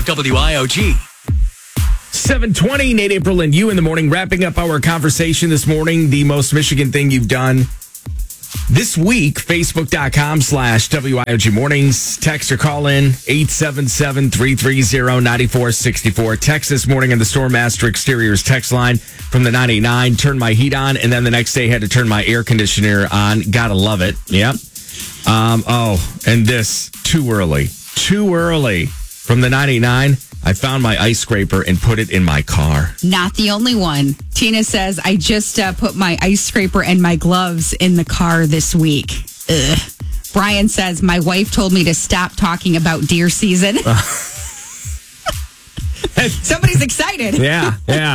WIOG. 7:20, Nate, April, and you in the morning. Wrapping up our conversation this morning. The most Michigan thing you've done this week. Facebook.com/WIOG mornings. Text or call in 877-330-9464. Text this morning on the Stormmaster Exteriors text line from the 989. Turned my heat on, and then the next day had to turn my air conditioner on. Gotta love it. Yep. And this too early from the 989. I found my ice scraper and put it in my car. Not the only one. Tina says, I just put my ice scraper and my gloves in the car this week. Ugh. Brian says, my wife told me to stop talking about deer season. Somebody's excited. Yeah.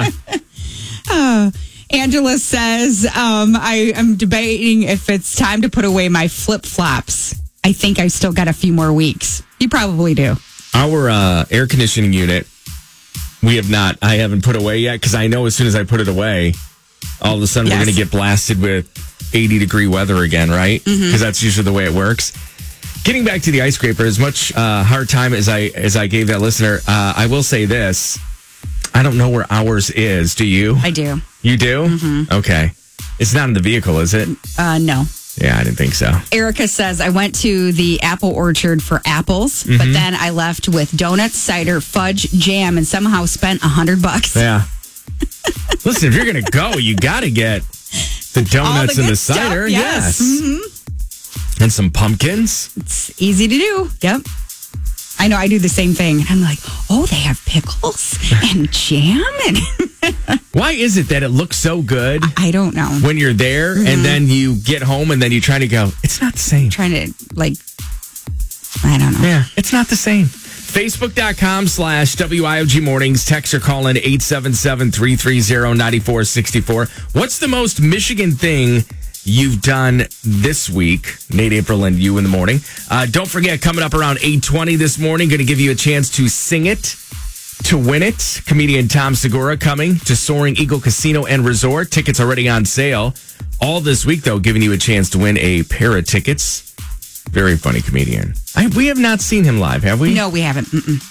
Angela says, I am debating if it's time to put away my flip-flops. I think I still got a few more weeks. You probably do. Our air conditioning unit, I haven't put away yet because I know as soon as I put it away, all of a sudden we're going to get blasted with 80-degree weather again, right? Because that's usually the way it works. Getting back to the ice scraper, as much hard time as I gave that listener, I will say this. I don't know where ours is. Do you? I do. You do? Mm-hmm. Okay. It's not in the vehicle, is it? No. Yeah, I didn't think so. Erica says, I went to the apple orchard for apples, but then I left with donuts, cider, fudge, jam, and somehow spent $100. Yeah. Listen, if you're going to go, you got to get the donuts and the cider. Stuff, yes. And some pumpkins. It's easy to do. Yep. I know, I do the same thing. And I'm like, oh, they have pickles and jam. And why is it that it looks so good? I don't know. When you're there and then you get home and then you try to go, it's not the same. Trying to, I don't know. Yeah, it's not the same. Facebook.com/WIOG mornings. Text or call in 877-330-9464. What's the most Michigan thing you've done this week? Nate, April, and you in the morning. Don't forget, coming up around 8:20 this morning, going to give you a chance to sing it, to win it. Comedian Tom Segura coming to Soaring Eagle Casino and Resort. Tickets already on sale. All this week, though, giving you a chance to win a pair of tickets. Very funny comedian. We have not seen him live, have we? No, we haven't.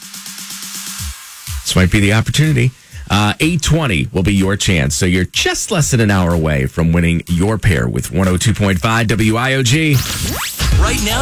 This might be the opportunity. 8:20 will be your chance. So you're just less than an hour away from winning your pair with 102.5 WIOG. Right now,